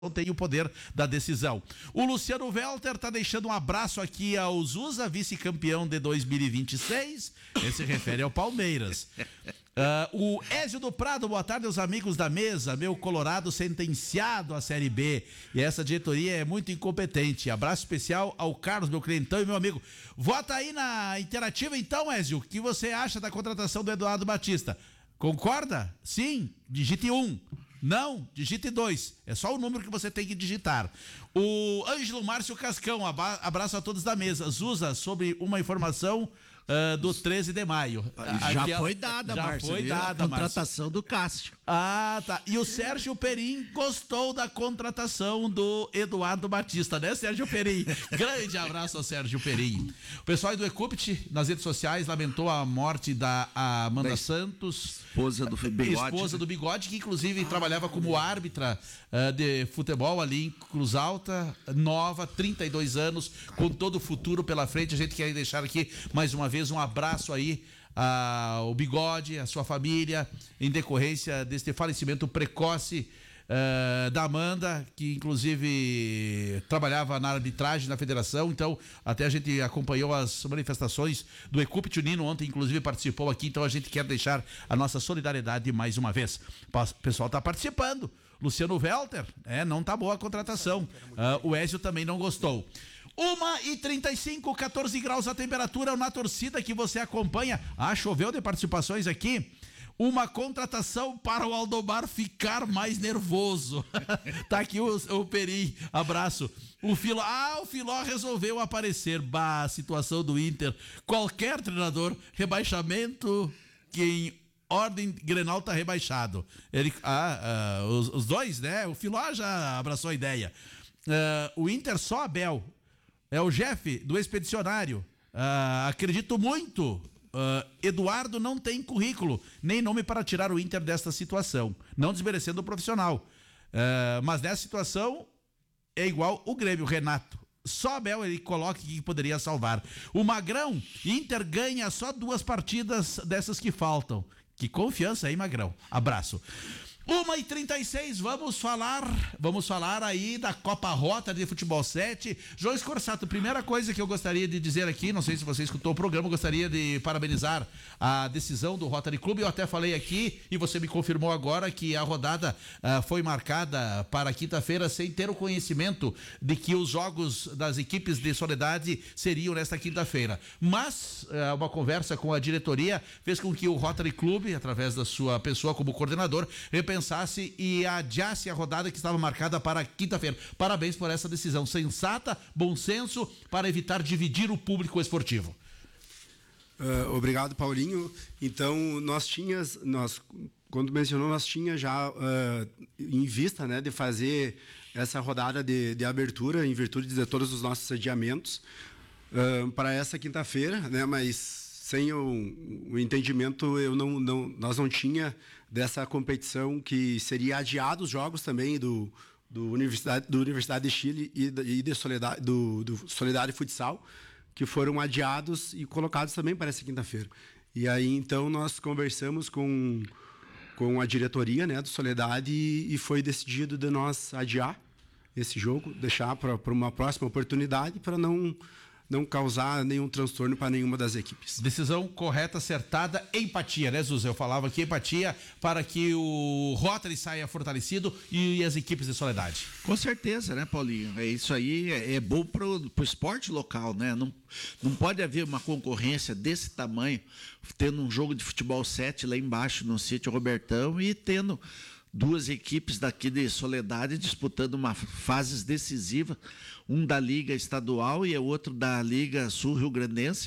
tem o poder da decisão. O Luciano Welter tá deixando um abraço aqui ao Zusa, vice-campeão de 2026. Esse se refere ao Palmeiras. O Ézio do Prado, boa tarde aos amigos da mesa. Meu Colorado sentenciado à Série B. E essa diretoria é muito incompetente. Abraço especial ao Carlos, meu clientão e meu amigo. Vota aí na interativa então, Ézio. O que você acha da contratação do Eduardo Batista? Concorda? Sim? Digite 1. Não, digite 2. É só o número que você tem que digitar. O Ângelo Márcio Cascão, abraço a todos da mesa. Zusa, sobre uma informação do 13 de maio. Já foi dada, Márcio. Já foi dada, a contratação do Cássio. Ah, tá. E o Sérgio Perim gostou da contratação do Eduardo Batista, né, Sérgio Perim? Grande abraço ao Sérgio Perim. O pessoal do Ecupt, nas redes sociais, lamentou a morte da Amanda Santos, esposa do Bigode. Esposa do Bigode, que inclusive trabalhava como árbitra de futebol ali em Cruz Alta, nova, 32 anos, com todo o futuro pela frente. A gente quer deixar aqui mais uma vez um abraço aí ao Bigode, a sua família, em decorrência deste falecimento precoce da Amanda, que inclusive trabalhava na arbitragem na federação. Então até a gente acompanhou as manifestações do Ecupt. O Nino ontem inclusive participou aqui, então a gente quer deixar a nossa solidariedade mais uma vez. O pessoal está participando. Luciano Welter, não tá boa a contratação. O Ézio também não gostou. 1h35, 14 graus a temperatura na torcida que você acompanha. Choveu de participações aqui. Uma contratação para o Aldomar ficar mais nervoso. Tá aqui o Perim, abraço. O Filó resolveu aparecer. Situação do Inter. Qualquer treinador, rebaixamento que em ordem Grenal tá rebaixado. Os dois, né? O Filó já abraçou a ideia. O Inter só Abel. É o chefe do Expedicionário. Acredito muito. Eduardo não tem currículo, nem nome para tirar o Inter desta situação. Não desmerecendo o profissional. Mas nessa situação é igual o Grêmio, Renato. Só Abel ele coloca que poderia salvar. O Magrão, Inter ganha só 2 partidas dessas que faltam. Que confiança aí, Magrão. Abraço. 1h36, vamos falar aí da Copa Rota de Futebol 7. João Scorsato, primeira coisa que eu gostaria de dizer aqui, não sei se você escutou o programa, gostaria de parabenizar a decisão do Rotary Clube. Eu até falei aqui e você me confirmou agora que a rodada foi marcada para quinta-feira sem ter o conhecimento de que os jogos das equipes de Soledade seriam nesta quinta-feira. Mas uma conversa com a diretoria fez com que o Rotary Clube, através da sua pessoa como coordenador, repensasse e adiasse a rodada que estava marcada para quinta-feira. Parabéns por essa decisão sensata, bom senso, para evitar dividir o público esportivo. Obrigado, Paulinho. Então, quando mencionou, nós tinha já em vista, né, de fazer essa rodada de abertura em virtude de todos os nossos adiamentos para essa quinta-feira, né, mas sem o entendimento, nós não tinha dessa competição que seria adiado os jogos também do Universidade de Chile e de Soledade, do Soledade Futsal, que foram adiados e colocados também para essa quinta-feira. E aí, então, nós conversamos com a diretoria, né, do Soledade e foi decidido de nós adiar esse jogo, deixar para uma próxima oportunidade para não causar nenhum transtorno para nenhuma das equipes. Decisão correta, acertada, empatia, né, Zuza? Eu falava aqui, empatia para que o Rotary saia fortalecido e as equipes de Soledade. Com certeza, né, Paulinho? Isso aí é bom pro esporte local, né? Não pode haver uma concorrência desse tamanho, tendo um jogo de futebol 7 lá embaixo no sítio Robertão e tendo 2 equipes daqui de Soledade disputando uma fase decisiva, um da Liga Estadual e o outro da Liga Sul Rio Grandense.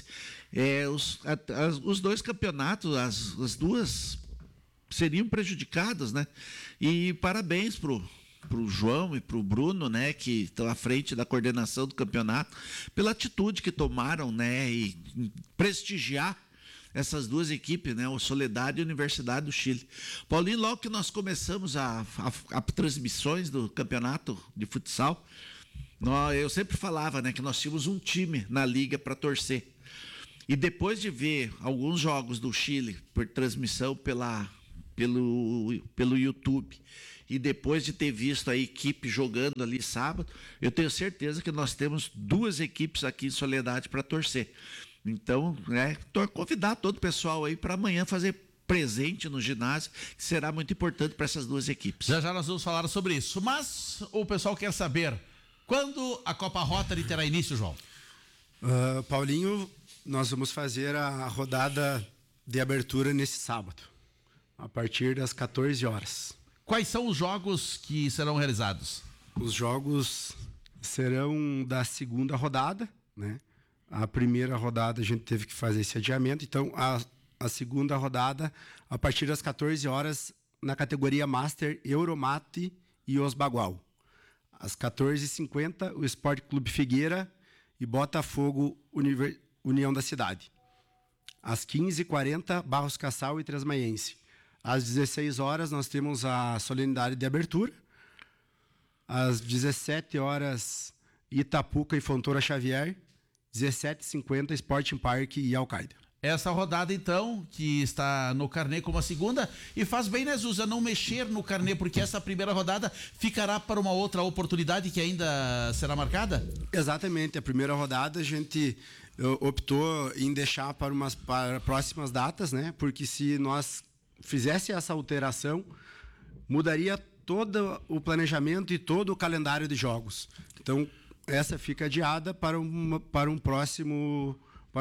Os 2 campeonatos, as 2 seriam prejudicadas, né? E parabéns pro João e pro Bruno, né, que estão à frente da coordenação do campeonato, pela atitude que tomaram, né, e prestigiar essas 2 equipes, né, o Soledade e a Universidade do Chile. Paulinho, logo que nós começamos a transmissões do campeonato de futsal, eu sempre falava, né, que nós tínhamos um time na liga para torcer. E depois de ver alguns jogos do Chile por transmissão pelo YouTube. E depois de ter visto a equipe jogando ali sábado, eu tenho certeza que nós temos 2 equipes aqui em Soledade para torcer. Então, convidar todo o pessoal aí para amanhã fazer presente no ginásio, que será muito importante para essas 2 equipes. Já nós vamos falar sobre isso, mas o pessoal quer saber quando a Copa Rotary terá início, João? Paulinho, nós vamos fazer a rodada de abertura nesse sábado, a partir das 14 horas. Quais são os jogos que serão realizados? Os jogos serão da segunda rodada, né? A primeira rodada a gente teve que fazer esse adiamento, então a segunda rodada, a partir das 14 horas, na categoria Master, Euromate e Osbagual. Às 14h50, o Esporte Clube Figueira e Botafogo União da Cidade. Às 15h40, Barros Cassal e Trasmaiense. Às 16 horas, nós temos a solenidade de abertura. Às 17 horas, Itapuca e Fontoura Xavier. 17h50, Sporting Park e Al-Qaeda. Essa rodada, então, que está no carnê como a segunda, e faz bem, né, Zuza, não mexer no carnê, porque essa primeira rodada ficará para uma outra oportunidade que ainda será marcada? Exatamente. A primeira rodada a gente optou em deixar para próximas datas, né? Porque se nós fizesse essa alteração, mudaria todo o planejamento e todo o calendário de jogos. Então, essa fica adiada para um próximo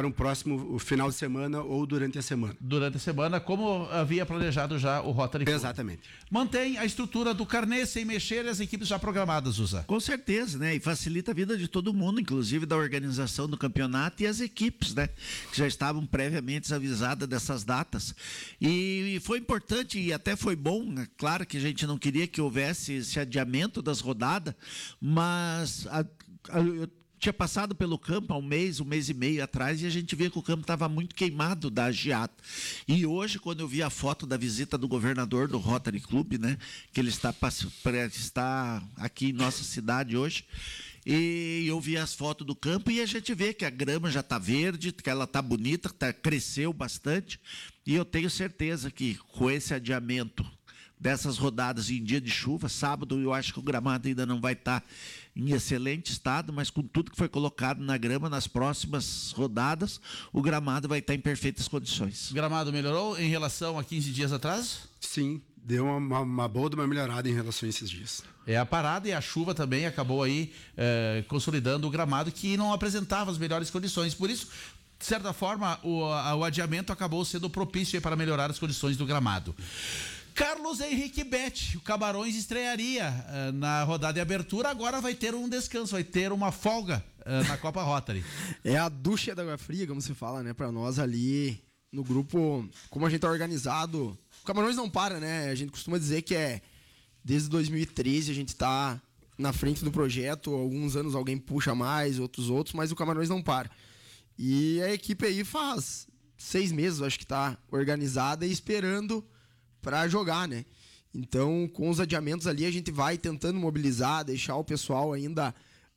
final de semana ou durante a semana. Durante a semana, como havia planejado já o Rotary Club. Exatamente. Mantém a estrutura do carnê sem mexer e as equipes já programadas, Zuza. Com certeza, né? E facilita a vida de todo mundo, inclusive da organização do campeonato e as equipes, né? Que já estavam previamente avisadas dessas datas. E foi importante e até foi bom, né? Claro que a gente não queria que houvesse esse adiamento das rodadas, mas eu tinha passado pelo campo há um mês e meio atrás e a gente via que o campo estava muito queimado da geada. E hoje, quando eu vi a foto da visita do governador do Rotary Club, né, que ele está aqui em nossa cidade hoje, e eu vi as fotos do campo e a gente vê que a grama já está verde, que ela está bonita, cresceu bastante. E eu tenho certeza que com esse adiamento dessas rodadas em dia de chuva, sábado eu acho que o gramado ainda não vai estar em excelente estado, mas com tudo que foi colocado na grama nas próximas rodadas, o gramado vai estar em perfeitas condições. O gramado melhorou em relação a 15 dias atrás? Sim, deu uma boa melhorada em relação a esses dias. A parada e a chuva também acabou aí consolidando o gramado que não apresentava as melhores condições. Por isso, de certa forma, o adiamento acabou sendo propício para melhorar as condições do gramado. Carlos Henrique Betti, o Camarões estrearia na rodada de abertura, agora vai ter um descanso, vai ter uma folga na Copa Rotary. É a ducha da água fria, como se fala, né? Pra nós ali no grupo, como a gente tá organizado, o Camarões não para, né? A gente costuma dizer que desde 2013 a gente tá na frente do projeto, alguns anos alguém puxa mais, outros, mas o Camarões não para. E a equipe aí faz 6 meses, acho que tá organizada e esperando para jogar, né? Então, com os adiamentos ali, a gente vai tentando mobilizar, deixar o pessoal ainda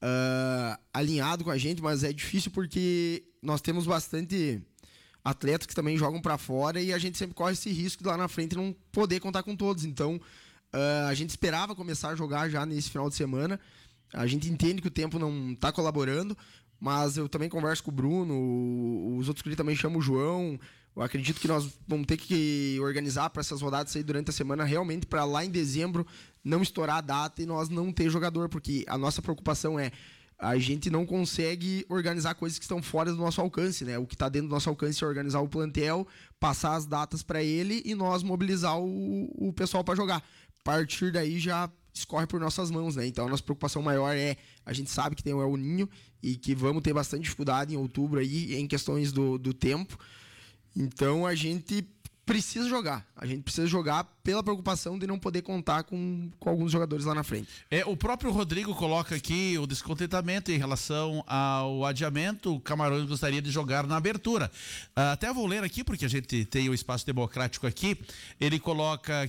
alinhado com a gente, mas é difícil porque nós temos bastante atletas que também jogam para fora e a gente sempre corre esse risco de lá na frente não poder contar com todos. Então, a gente esperava começar a jogar já nesse final de semana. A gente entende que o tempo não está colaborando, mas eu também converso com o Bruno, os outros que também chamam o João. Eu acredito que nós vamos ter que organizar para essas rodadas aí durante a semana, realmente para lá em dezembro não estourar a data e nós não ter jogador, porque a nossa preocupação é a gente não consegue organizar coisas que estão fora do nosso alcance, né? O que está dentro do nosso alcance é organizar o plantel, passar as datas para ele e nós mobilizar o pessoal para jogar. A partir daí já escorre por nossas mãos, né? Então a nossa preocupação maior a gente sabe que tem o El Ninho e que vamos ter bastante dificuldade em outubro aí em questões do tempo. Então a gente precisa jogar. A gente precisa jogar pela preocupação de não poder contar com alguns jogadores lá na frente. O próprio Rodrigo coloca aqui o descontentamento em relação ao adiamento. O Camarões gostaria de jogar na abertura. Até vou ler aqui, porque a gente tem o espaço democrático aqui. Ele coloca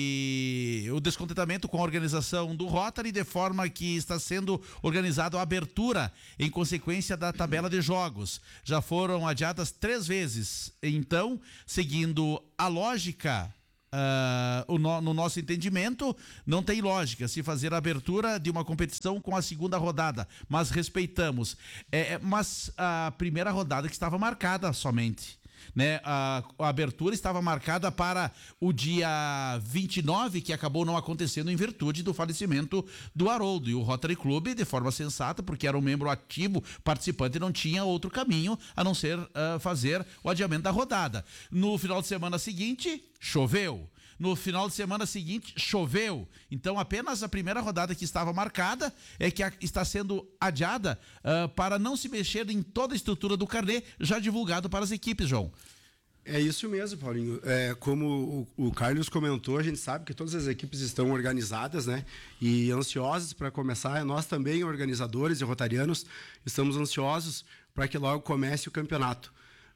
que o descontentamento com a organização do Rotary, de forma que está sendo organizado a abertura em consequência da tabela de jogos. Já foram adiadas 3 vezes. Então, seguindo a lógica no nosso entendimento, não tem lógica se fazer a abertura de uma competição com a segunda rodada, mas respeitamos. Mas a primeira rodada que estava marcada somente. Né? A abertura estava marcada para o dia 29, que acabou não acontecendo em virtude do falecimento do Haroldo. E o Rotary Club, de forma sensata, porque era um membro ativo, participante, não tinha outro caminho a não ser fazer o adiamento da rodada. No final de semana seguinte, choveu. No final de semana seguinte, choveu. Então, apenas a primeira rodada que estava marcada é que está sendo adiada para não se mexer em toda a estrutura do carnê já divulgado para as equipes, João. É isso mesmo, Paulinho. Como o Carlos comentou, a gente sabe que todas as equipes estão organizadas, né? E ansiosas para começar. Nós também, organizadores e rotarianos, estamos ansiosos para que logo comece o campeonato.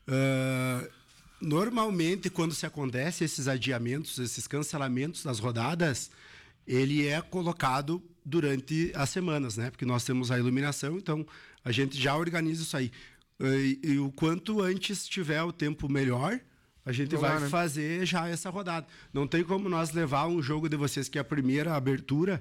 Normalmente, quando se acontece esses adiamentos, esses cancelamentos das rodadas, ele é colocado durante as semanas, né? Porque nós temos a iluminação, então a gente já organiza isso aí. E o quanto antes tiver o tempo melhor, a gente vai fazer já essa rodada. Não tem como nós levar um jogo de vocês, que é a primeira abertura,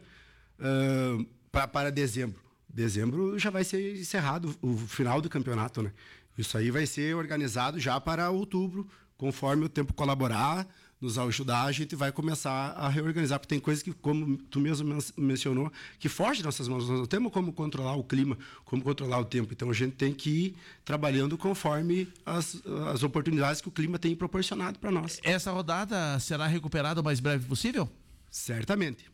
para dezembro. Dezembro já vai ser encerrado o final do campeonato, né? Isso aí vai ser organizado já para outubro, conforme o tempo colaborar, nos ajudar, a gente vai começar a reorganizar, porque tem coisas que, como tu mesmo mencionou, que fogem de nossas mãos. Nós não temos como controlar o clima, como controlar o tempo. Então, a gente tem que ir trabalhando conforme as oportunidades que o clima tem proporcionado para nós. Essa rodada será recuperada o mais breve possível? Certamente.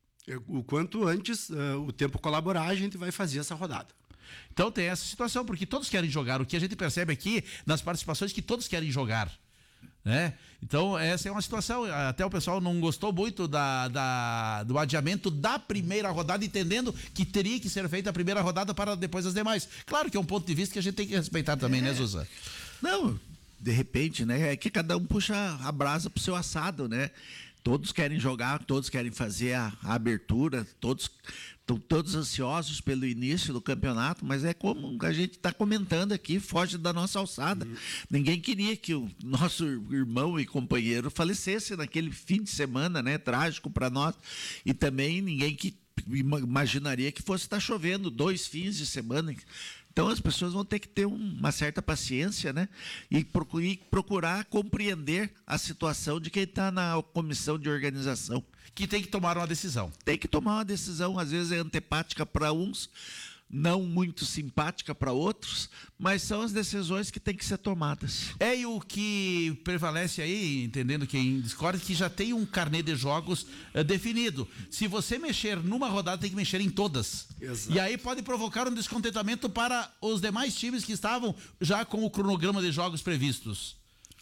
O quanto antes o tempo colaborar, a gente vai fazer essa rodada. Então tem essa situação, porque todos querem jogar. O que a gente percebe aqui nas participações é que todos querem jogar, né? Então essa é uma situação. Até o pessoal não gostou muito do adiamento da primeira rodada, entendendo que teria que ser feita a primeira rodada para depois as demais. Claro que é um ponto de vista que a gente tem que respeitar também, né, Zusa? Não, de repente, né? É que cada um puxa a brasa pro seu assado, né? Todos querem jogar, todos querem fazer a abertura, todos estão todos ansiosos pelo início do campeonato, mas é como a gente está comentando aqui, foge da nossa alçada. Ninguém queria que o nosso irmão e companheiro falecesse naquele fim de semana, né, trágico para nós, e também ninguém que imaginaria que fosse estar chovendo 2 fins de semana. Então as pessoas vão ter que ter uma certa paciência, né? E procurar compreender a situação de quem está na comissão de organização. Que tem que tomar uma decisão. Tem que tomar uma decisão, às vezes é antipática para uns, não muito simpática para outros, mas são as decisões que têm que ser tomadas. E o que prevalece aí, entendendo quem discorda, que já tem um carnê de jogos definido. Se você mexer numa rodada, tem que mexer em todas. Exato. E aí pode provocar um descontentamento para os demais times que estavam já com o cronograma de jogos previstos.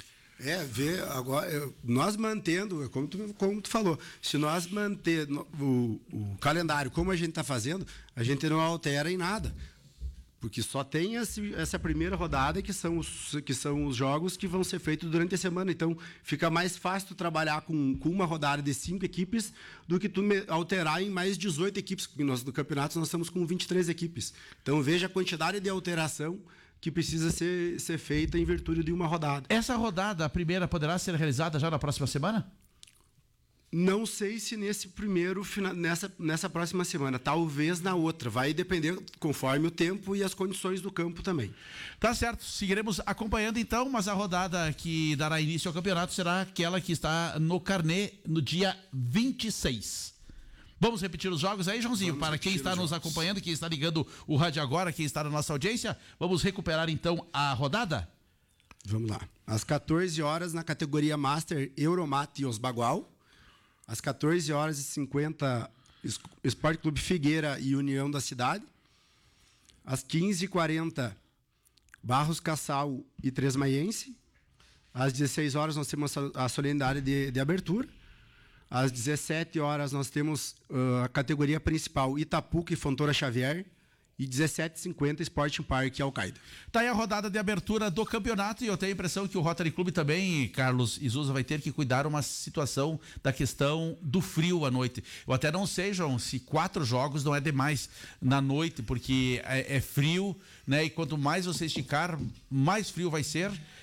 Ver agora, nós mantendo, como tu falou, se nós manter o calendário como a gente está fazendo, a gente não altera em nada. Porque só tem essa primeira rodada que são os jogos que vão ser feitos durante a semana. Então, fica mais fácil trabalhar com uma rodada de 5 equipes do que tu alterar em mais 18 equipes. Porque nós, no campeonato, nós estamos com 23 equipes. Então, veja a quantidade de alteração que precisa ser feita em virtude de uma rodada. Essa rodada, a primeira, poderá ser realizada já na próxima semana? Não sei se nessa próxima semana, talvez na outra. Vai depender conforme o tempo e as condições do campo também. Tá certo, seguiremos acompanhando então, mas a rodada que dará início ao campeonato será aquela que está no carnê no dia 26. Vamos repetir os jogos aí, Joãozinho? Para quem está nos acompanhando, quem está ligando o rádio agora, quem está na nossa audiência, vamos recuperar então a rodada? Vamos lá. Às 14 horas, na categoria Master, Euromate e Osbagual. Às 14h50, Esporte Clube Figueira e União da Cidade. Às 15h40, Barros Cassal e Tresmaiense. Às 16 horas, nós temos a solenidade de abertura. Às 17 horas, nós temos a categoria principal Itapuca e Fontoura Xavier. E 17h50, Sporting Park e Al-Qaeda. Tá aí a rodada de abertura do campeonato e eu tenho a impressão que o Rotary Clube também, Carlos Izusa, vai ter que cuidar uma situação da questão do frio à noite. Eu até não sei, João, se 4 jogos não é demais na noite, porque é frio, né? E quanto mais você esticar, mais frio vai ser.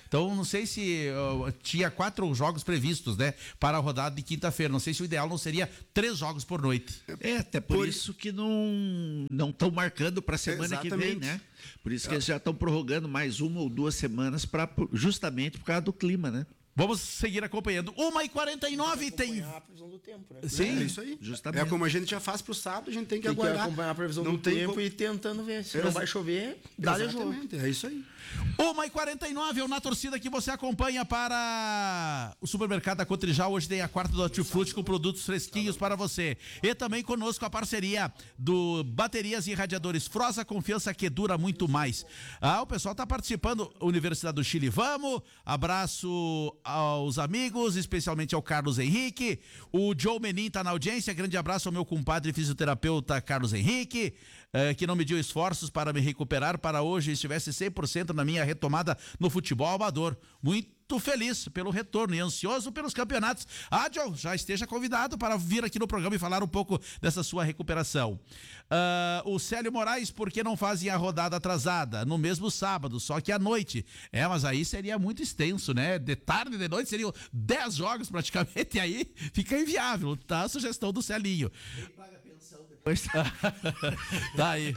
Então, não sei se tinha 4 jogos previstos, né? Para a rodada de quinta-feira. Não sei se o ideal não seria 3 jogos por noite. Até por isso que não estão marcando para a semana que vem, né? Por isso que eles já estão prorrogando mais 1 ou 2 semanas, justamente por causa do clima, né? Vamos seguir acompanhando. 1h49 tem. A previsão do tempo, né? Sim, É isso aí. Justamente. É como a gente já faz pro sábado, a gente tem que Tem que aguardar. acompanhar a previsão Não do tem tempo como- e tentando ver. Se não vai chover, dá-lhe jogo. Exatamente, é isso aí. 1h49, na torcida que você acompanha para o supermercado da Cotrijal. Hoje tem a quarta do Hortifruti com produtos fresquinhos para você. E também conosco a parceria do Baterias e Radiadores Frosa, confiança que dura muito mais. O pessoal está participando, Universidade do Chile, vamos. Abraço aos amigos, especialmente ao Carlos Henrique. O Joe Menin está na audiência, grande abraço ao meu compadre fisioterapeuta Carlos Henrique, que não mediu esforços para me recuperar para hoje estivesse 100% na minha retomada no futebol amador. Muito feliz pelo retorno e ansioso pelos campeonatos. Joe, já esteja convidado para vir aqui no programa e falar um pouco dessa sua recuperação. O Célio Moraes, por que não fazem a rodada atrasada? No mesmo sábado, só que à noite. Mas aí seria muito extenso, né? De tarde e de noite seriam 10 jogos praticamente, e aí fica inviável, tá? A sugestão do Celinho. Tá aí.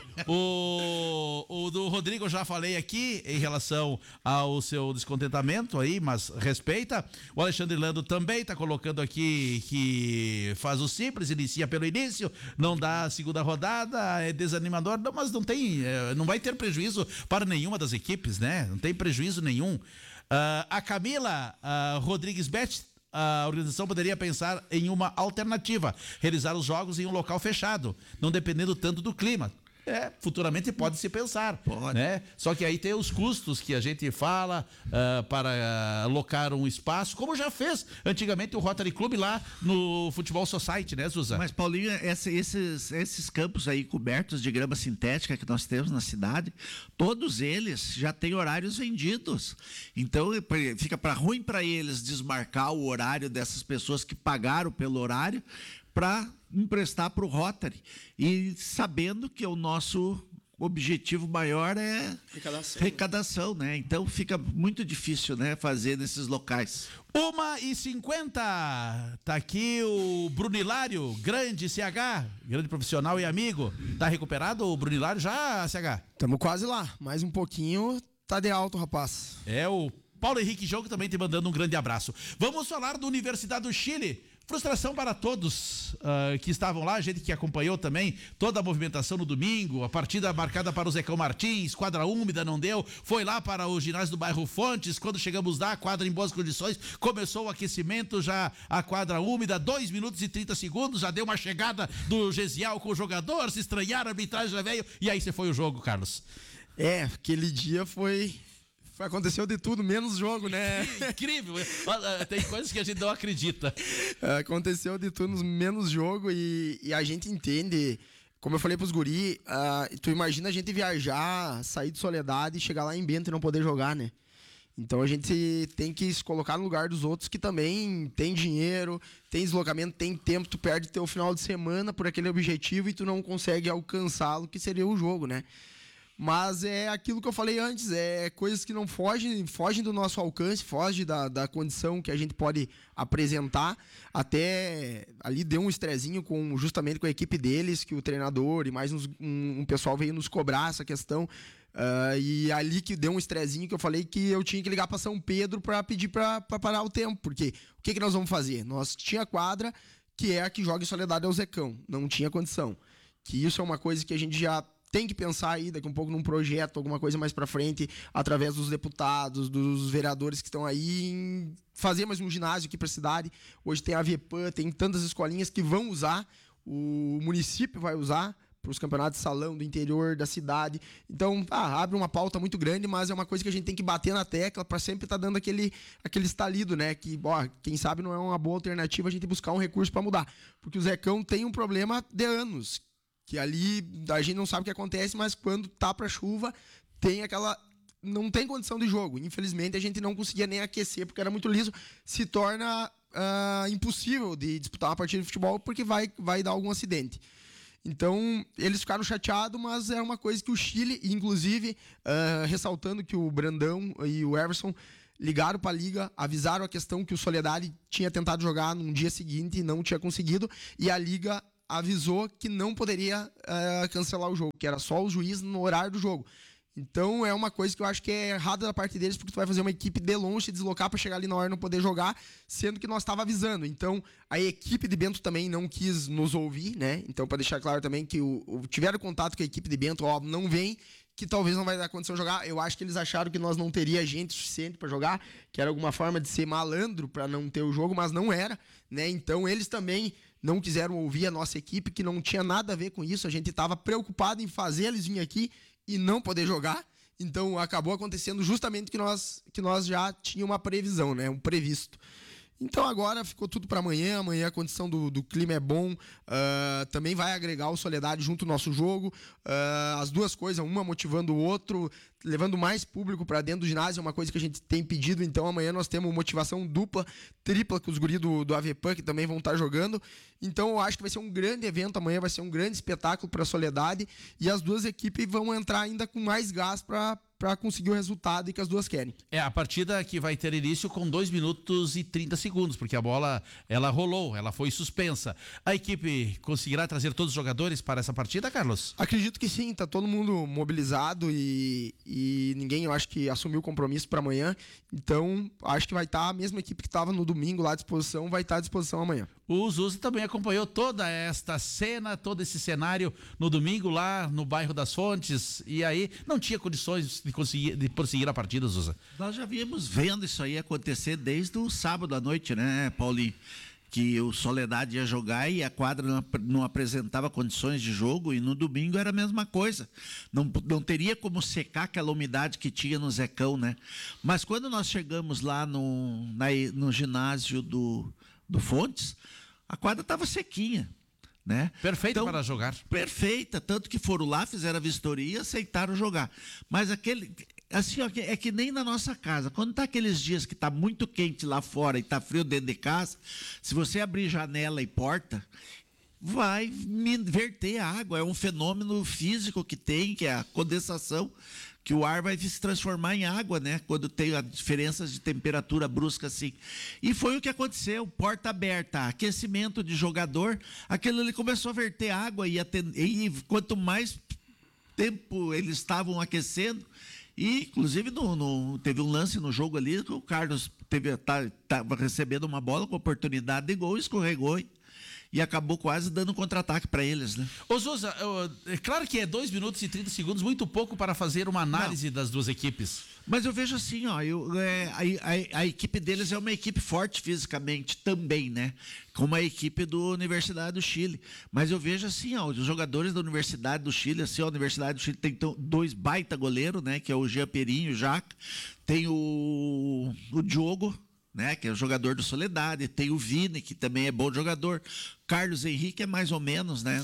O do Rodrigo eu já falei aqui em relação ao seu descontentamento aí, mas respeita. O Alexandre Lando também tá colocando aqui que faz o simples, inicia pelo início, não dá a segunda rodada, é desanimador, não, mas não tem, não vai ter prejuízo para nenhuma das equipes, né? Não tem prejuízo nenhum. A Camila Rodrigues Beth, a organização poderia pensar em uma alternativa, realizar os jogos em um local fechado, não dependendo tanto do clima. Futuramente pode se pensar, né? Só que aí tem os custos que a gente fala para alocar um espaço, como já fez antigamente o Rotary Club lá no Futebol Society, né, Zuzana? Mas, Paulinho, esses campos aí cobertos de grama sintética que nós temos na cidade, todos eles já têm horários vendidos. Então, fica ruim para eles desmarcar o horário dessas pessoas que pagaram pelo horário para emprestar para o Rotary. E sabendo que o nosso objetivo maior é arrecadação, né? Então fica muito difícil, né, fazer nesses locais. 1h50, tá aqui o Brunilário, grande CH, grande profissional e amigo. Tá recuperado o Brunilário já, CH? Tamo quase lá, mais um pouquinho, tá de alto, rapaz. O Paulo Henrique Jogo também te mandando um grande abraço. Vamos falar da Universidade do Chile. Frustração para todos que estavam lá, a gente que acompanhou também toda a movimentação no domingo, a partida marcada para o Zecão Martins, quadra úmida, não deu, foi lá para o ginásio do bairro Fontes, quando chegamos lá, a quadra em boas condições, começou o aquecimento, já a quadra úmida, 2 minutos e 30 segundos, já deu uma chegada do Gesiel com o jogador, se estranharam, a arbitragem já veio, e aí você foi o jogo, Carlos. Aquele dia aconteceu de tudo, menos jogo, né? Incrível, tem coisas que a gente não acredita. Aconteceu de tudo, menos jogo e a gente entende, como eu falei pros guri, tu imagina a gente viajar, sair de Soledade e chegar lá em Bento e não poder jogar, né? Então a gente tem que se colocar no lugar dos outros que também tem dinheiro, tem deslocamento, tem tempo, tu perde teu final de semana por aquele objetivo e tu não consegue alcançá-lo, que seria o jogo, né? Mas é aquilo que eu falei antes, é coisas que não fogem do nosso alcance, fogem da condição que a gente pode apresentar. Até ali deu um estrezinho justamente com a equipe deles, que o treinador e mais um pessoal veio nos cobrar essa questão. E ali que deu um estrezinho que eu falei que eu tinha que ligar para São Pedro para pedir para parar o tempo. Porque o que nós vamos fazer? Nós tinha quadra, que é a que joga em Soledade, é o Zecão. Não tinha condição. Que isso é uma coisa que a gente já tem que pensar aí daqui um pouco num projeto, alguma coisa mais para frente, através dos deputados, dos vereadores que estão aí, em fazer mais um ginásio aqui para a cidade. Hoje tem a VEPAM, tem tantas escolinhas que vão usar, o município vai usar para os campeonatos de salão do interior da cidade. Então, abre uma pauta muito grande, mas é uma coisa que a gente tem que bater na tecla para sempre estar dando aquele estalido, né? Que, quem sabe não é uma boa alternativa a gente buscar um recurso para mudar. Porque o Zecão tem um problema de anos, que ali a gente não sabe o que acontece, mas quando tá pra chuva, não tem condição de jogo. Infelizmente, a gente não conseguia nem aquecer, porque era muito liso. Se torna impossível de disputar uma partida de futebol, porque vai dar algum acidente. Então, eles ficaram chateados, mas é uma coisa que o Chile, inclusive, ressaltando que o Brandão e o Everson ligaram para a liga, avisaram a questão que o Soledade tinha tentado jogar num dia seguinte e não tinha conseguido, e a liga avisou que não poderia cancelar o jogo, que era só o juiz no horário do jogo. Então é uma coisa que eu acho que é errada da parte deles, porque tu vai fazer uma equipe de longe se deslocar para chegar ali na hora e não poder jogar, sendo que nós estava avisando. Então a equipe de Bento também não quis nos ouvir, né? Então, para deixar claro também que tiveram contato com a equipe de Bento, ó, não vem, que talvez não vai dar condição de jogar. Eu acho que eles acharam que nós não teria gente suficiente para jogar, que era alguma forma de ser malandro para não ter o jogo, mas não era, né? Então eles também não quiseram ouvir a nossa equipe, que não tinha nada a ver com isso. A gente estava preocupado em fazer eles vir aqui e não poder jogar. Então acabou acontecendo justamente que nós já tínhamos uma previsão, né? Um previsto. Então agora ficou tudo para amanhã. Amanhã a condição do clima é bom. Também vai agregar o Soledade junto ao nosso jogo. As duas coisas, uma motivando o outro, levando mais público para dentro do ginásio, é uma coisa que a gente tem pedido. Então amanhã nós temos motivação dupla, tripla com os guris do AVPAN, que também vão estar jogando. Então eu acho que vai ser um grande evento amanhã, vai ser um grande espetáculo para a Soledade, e as duas equipes vão entrar ainda com mais gás para conseguir o resultado que as duas querem. É a partida que vai ter início com 2 minutos e 30 segundos, porque a bola, ela rolou, ela foi suspensa. A equipe conseguirá trazer todos os jogadores para essa partida, Carlos? Acredito que sim, tá todo mundo mobilizado e ninguém, eu acho que assumiu o compromisso para amanhã. Então, acho que vai estar a mesma equipe que estava no domingo lá à disposição, vai estar à disposição amanhã. O Zuzi também acompanhou toda esta cena, todo esse cenário no domingo lá no bairro das Fontes, e aí não tinha condições de prosseguir a partida, Zuza. Nós já víamos vendo isso aí acontecer desde o sábado à noite, né, Paulinho? Que o Soledade ia jogar e a quadra não apresentava condições de jogo, e no domingo era a mesma coisa. Não teria como secar aquela umidade que tinha no Zecão, né? Mas quando nós chegamos lá no ginásio do Fontes, a quadra estava sequinha, né? Perfeita então, para jogar. Perfeita, tanto que foram lá, fizeram a vistoria e aceitaram jogar. Mas assim, ó, é que nem na nossa casa. Quando tá aqueles dias que tá muito quente lá fora e tá frio dentro de casa, se você abrir janela e porta, vai verter a água. É um fenômeno físico que tem, que é a condensação, que o ar vai se transformar em água, né? Quando tem diferenças de temperatura brusca assim. E foi o que aconteceu, porta aberta, aquecimento de jogador, aquilo ali começou a verter água e quanto mais tempo eles estavam aquecendo, e inclusive teve um lance no jogo ali que o Carlos estava recebendo uma bola com oportunidade de gol, escorregou e acabou quase dando um contra-ataque para eles, né? Ô Zuza, é claro que é 2 minutos e 30 segundos, muito pouco para fazer uma análise das duas equipes. Mas eu vejo assim, ó, a equipe deles é uma equipe forte fisicamente também, né? Como a equipe da Universidade do Chile. Mas eu vejo assim, ó, os jogadores da Universidade do Chile, assim, ó, a Universidade do Chile tem 2 baita goleiros, né? Que é o Jean Perinho, o Jaca, tem o Diogo, né, que é o jogador do Soledade, tem o Vini, que também é bom jogador, Carlos Henrique é mais ou menos, né?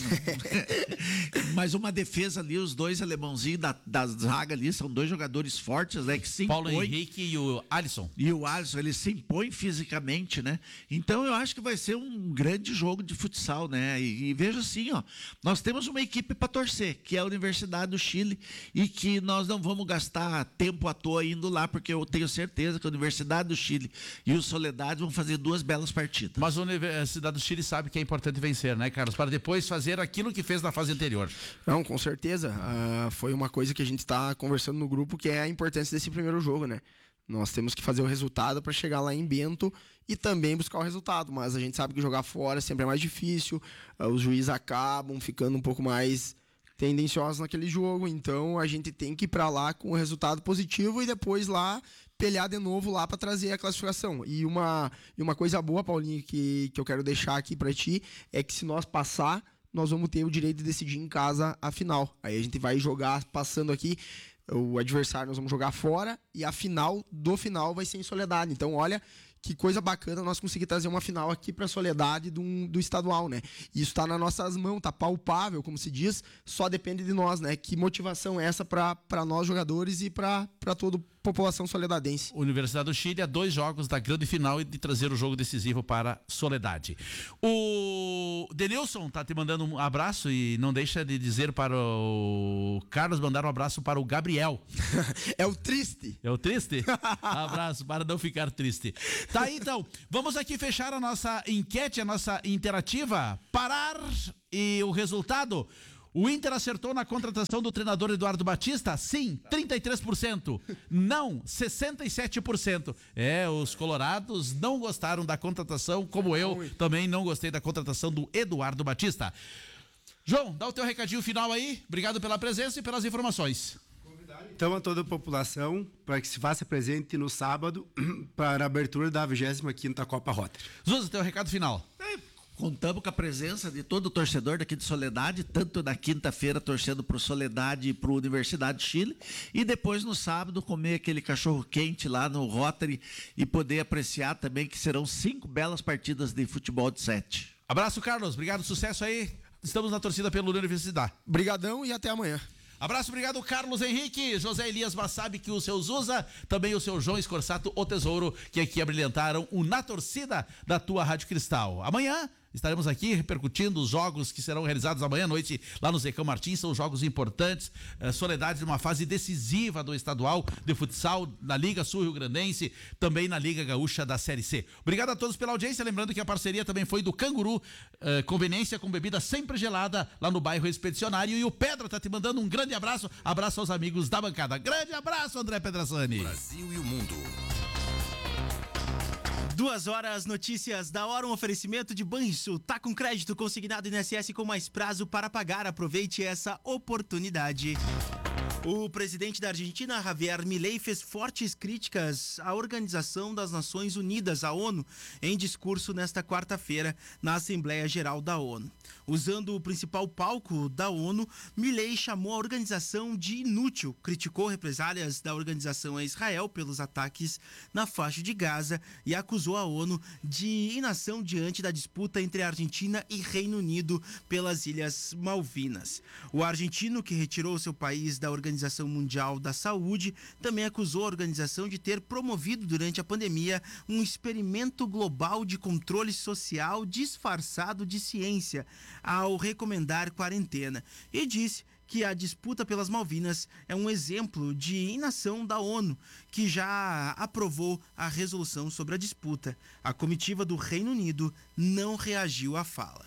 Mas uma defesa ali, os dois alemãozinhos da zaga ali, são 2 jogadores fortes, né? Que se impõem. Paulo Henrique e o Alisson. E o Alisson, eles se impõem fisicamente, né? Então eu acho que vai ser um grande jogo de futsal, né? E veja assim, ó, nós temos uma equipe para torcer, que é a Universidade do Chile, e que nós não vamos gastar tempo à toa indo lá, porque eu tenho certeza que a Universidade do Chile e o Soledade vão fazer 2 belas partidas. Mas a Universidade do Chile sabe que é importante vencer, né, Carlos? Para depois fazer aquilo que fez na fase anterior. Não, com certeza. Foi uma coisa que a gente está conversando no grupo, que é a importância desse primeiro jogo, né? Nós temos que fazer o resultado para chegar lá em Bento e também buscar o resultado, mas a gente sabe que jogar fora sempre é mais difícil, os juízes acabam ficando um pouco mais tendenciosos naquele jogo, então a gente tem que ir para lá com o resultado positivo e depois lá pelear de novo lá para trazer a classificação. E uma coisa boa, Paulinho, que eu quero deixar aqui para ti, é que se nós passar, nós vamos ter o direito de decidir em casa a final. Aí a gente vai jogar passando aqui, o adversário nós vamos jogar fora e a final do final vai ser em Soledade. Então, olha que coisa bacana nós conseguir trazer uma final aqui para a Soledade do estadual, né? Isso está nas nossas mãos, tá palpável, como se diz, só depende de nós, né? Que motivação é essa para nós jogadores e para todo população soledadense. Universidade do Chile a 2 jogos da grande final e de trazer o jogo decisivo para Soledade. O Denilson tá te mandando um abraço e não deixa de dizer para o Carlos mandar um abraço para o Gabriel. É o triste. É o triste? Abraço para não ficar triste. Tá aí, então. Vamos aqui fechar a nossa enquete, a nossa interativa. Parar e o resultado... O Inter acertou na contratação do treinador Eduardo Batista? Sim, 33%. Não, 67%. Os colorados não gostaram da contratação, como eu também não gostei da contratação do Eduardo Batista. João, dá o teu recadinho final aí. Obrigado pela presença e pelas informações. Então, a toda a população para que se faça presente no sábado para a abertura da 25ª Copa Rotary. Zuza, teu recado final. Contamos com a presença de todo o torcedor daqui de Soledade, tanto na quinta-feira torcendo para o Soledade e para a Universidade de Chile, e depois no sábado comer aquele cachorro quente lá no Rotary e poder apreciar também que serão 5 belas partidas de futebol de 7. Abraço, Carlos. Obrigado, sucesso aí. Estamos na torcida pela Universidade. Brigadão e até amanhã. Abraço, obrigado, Carlos Henrique, José Elias Massabi, que o seu Zuza, também o seu João Escorsato, o Tesouro, que aqui abrilhantaram o Na Torcida da tua Rádio Cristal. Amanhã estaremos aqui repercutindo os jogos que serão realizados amanhã à noite lá no Zecão Martins. São jogos importantes. Soledade numa fase decisiva do estadual de futsal na Liga Sul-Rio-Grandense, também na Liga Gaúcha da Série C. Obrigado a todos pela audiência. Lembrando que a parceria também foi do Canguru, conveniência com bebida sempre gelada lá no bairro Expedicionário. E o Pedro tá te mandando um grande abraço. Abraço aos amigos da bancada. Grande abraço, André Pedrassani. Brasil e o mundo. 2 horas, notícias da hora, um oferecimento de Banrisul. Tá com crédito consignado INSS com mais prazo para pagar. Aproveite essa oportunidade. O presidente da Argentina, Javier Milei, fez fortes críticas à Organização das Nações Unidas, a ONU, em discurso nesta quarta-feira na Assembleia Geral da ONU. Usando o principal palco da ONU, Milei chamou a organização de inútil, criticou represálias da organização a Israel pelos ataques na faixa de Gaza e acusou a ONU de inação diante da disputa entre a Argentina e Reino Unido pelas Ilhas Malvinas. O argentino, que retirou seu país da Organização Mundial da Saúde, também acusou a organização de ter promovido durante a pandemia um experimento global de controle social disfarçado de ciência, ao recomendar quarentena, e disse que a disputa pelas Malvinas é um exemplo de inação da ONU, que já aprovou a resolução sobre a disputa. A comitiva do Reino Unido não reagiu à fala.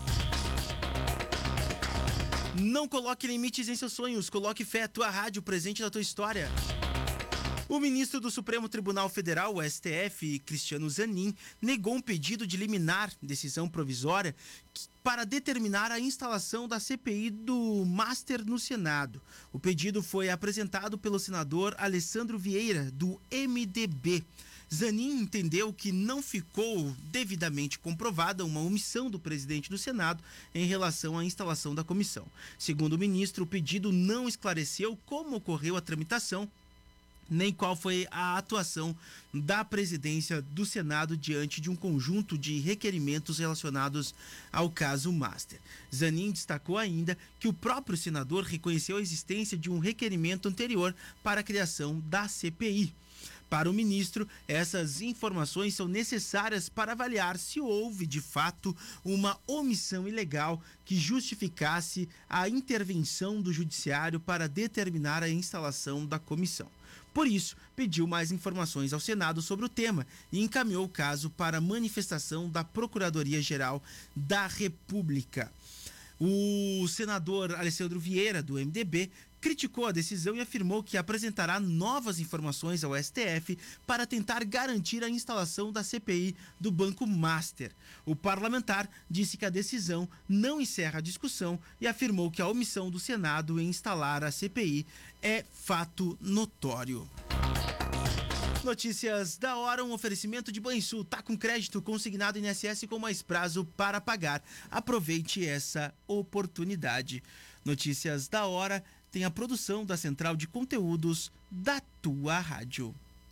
Não coloque limites em seus sonhos, coloque fé, tua rádio presente na tua história. O ministro do Supremo Tribunal Federal, o STF, Cristiano Zanin, negou um pedido de liminar, decisão provisória, para determinar a instalação da CPI do Master no Senado. O pedido foi apresentado pelo senador Alessandro Vieira, do MDB. Zanin entendeu que não ficou devidamente comprovada uma omissão do presidente do Senado em relação à instalação da comissão. Segundo o ministro, o pedido não esclareceu como ocorreu a tramitação, nem qual foi a atuação da presidência do Senado diante de um conjunto de requerimentos relacionados ao caso Master. Zanin destacou ainda que o próprio senador reconheceu a existência de um requerimento anterior para a criação da CPI. Para o ministro, essas informações são necessárias para avaliar se houve, de fato, uma omissão ilegal que justificasse a intervenção do judiciário para determinar a instalação da comissão. Por isso, pediu mais informações ao Senado sobre o tema e encaminhou o caso para manifestação da Procuradoria-Geral da República. O senador Alessandro Vieira, do MDB, criticou a decisão e afirmou que apresentará novas informações ao STF para tentar garantir a instalação da CPI do Banco Master. O parlamentar disse que a decisão não encerra a discussão e afirmou que a omissão do Senado em instalar a CPI é fato notório. Notícias da hora, um oferecimento de Banrisul. Tá com crédito consignado INSS com mais prazo para pagar. Aproveite essa oportunidade. Notícias da hora tem a produção da Central de Conteúdos da tua rádio.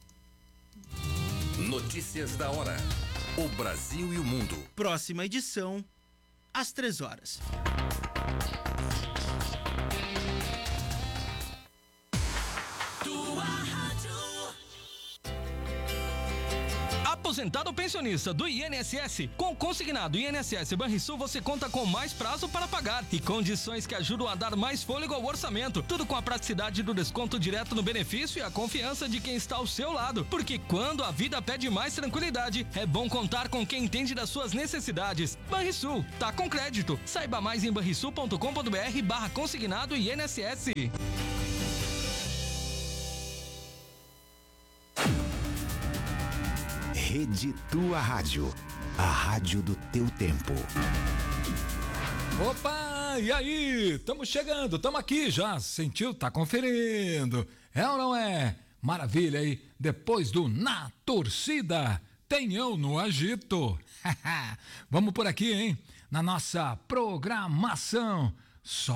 Notícias da hora. O Brasil e o mundo. Próxima edição, às 3 horas. Tua rádio. aposentado ou pensionista do INSS, com consignado INSS Banrisul você conta com mais prazo para pagar e condições que ajudam a dar mais fôlego ao orçamento. Tudo com a praticidade do desconto direto no benefício e a confiança de quem está ao seu lado. Porque quando a vida pede mais tranquilidade, é bom contar com quem entende das suas necessidades. Banrisul, tá com crédito. Saiba mais em banrisul.com.br/consignado INSS. Rede Tua Rádio, a rádio do teu tempo. Opa, e aí? Estamos chegando, estamos aqui já. Sentiu? Tá conferindo. É ou não é? Maravilha aí. Depois do Na Torcida, tem eu no Agito. Vamos por aqui, hein? Na nossa programação. Só